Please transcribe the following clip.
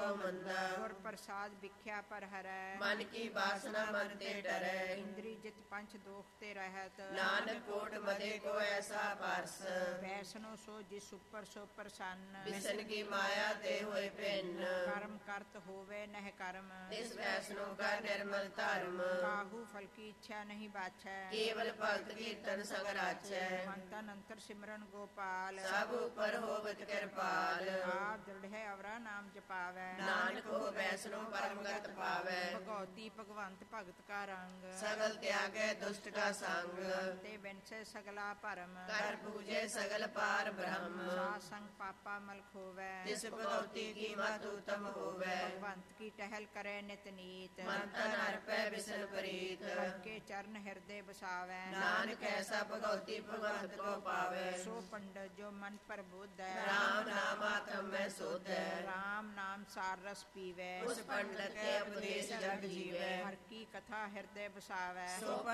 Q ਮੰਦਾ। ਗੁਰ ਪ੍ਰਸਾਦ ਵਿਖਿਆ ਪਰ ਹਰੈ, ਮਨ ਕੀ ਬਾਸਨਾ ਮਨ ਤੇ ਡਰੈ। ਇੰਦਰੀ ਜਿਤ ਪੰਚ ਦੋਖ ਤੇ ਰਹਿਤ, ਨਾਨਕ ਕੋਟ ਮਦੇ ਕੋ ਐਸਾ ਪਰਸ। ਵੈਸਨੋ ਸੋ ਜਿਸ ਉੱਪਰ ਸੋ ਪ੍ਰਸੰਨ, ਵਿਸ਼ਨ ਕੀ ਮਾਇਆ ਤੇ ਹੋਏ ਭਿੰਨ। ਕਰਮ ਕਰਤ ਹੋਵੇ ਨਹਿ ਕਰਮ, ਤਿਸ ਵੈਸਨੋ ਕਾ ਨਿਰਮਲ ਧਰਮ। ਕਾਹੂ ਫਲ ਕੀ ਇੱਛਾ ਨਹੀਂ ਬਾਛੈ, ਕੇਵਲ ਭਗਤ ਕੀਰਤਨ ਸੰਗ ਰਾਚੈ। ਮਨ ਤਨ ਅੰਤਰ ਸਿਮਰਨ ਗੋਪਾਲ, ਸਭ ਉਪਰ ਹੋਵਤ ਕਿਰਪਾਲ। ਆਪ ਦ੍ਰਿੜ੍ਹੈ ਅਵਰਾ ਨਾਮ ਜਪਾਵੈ, ਨਾਨਕ ਹੋ ਵੈਸਨੋ ਪਰਮਗਤ ਪਾਵੈ। ਭਗਉਤੀ ਭਗਵੰਤ ਭਗਤ ਕਾ ਰੰਗ, ਸਗਲ ਤਿਆਗੈ ਦੁਸ਼ਟ ਕਾ ਸੰਗ। ਤੇ ਬਿਨਸੈ ਸਗਲਾ ਭਰਮ, ਕਰ ਪੂਜੈ ਸਗਲ ਪਾਰ ਬ੍ਰਹਮ। ਸਾਧ ਸੰਗ ਪਾਪਾ ਮਲ ਖੋਵੈ, ਤਿਸ ਭਗਉਤੀ ਕੀ ਮਤ ਉਤਮ ਹੋਵੈ। ਭਗਵੰਤ ਕੀ ਟਹਿਲ ਕਰੈ ਨਿਤ ਨੀਤ, ਮਨ ਤਨ ਅਰਪੈ ਬਿਸਨ ਪ੍ਰੀਤ। ਕੇ ਚਰਨ ਹਿਰਦੇ ਬਸਾਵੈ, ਨਾਨਕ ਐਸਾ ਭਗਉਤੀ ਭਗਵੰਤ ਕੋ ਪਾਵੈ। ਸੋ ਪੰਡਤ ਜੋ ਮਨ ਪ੍ਰਬੁੱਧੈ, ਰਾਮ ਨਾਮ ਆਤਮ ਮੈਂ ਸੋਧੈ। ਰਾਮ ਨਾਮ ਸਾਰ ਰਸ ਪੀਵੈ, ਉਸ ਪੰਡਤ ਕੇ ਉਪਦੇਸ਼ ਜਗ ਜੀਵੈ। ਹਰ ਕੀ ਕਥਾ ਹਿਰਦੇ ਬਸਾਵੈ, ਸੋ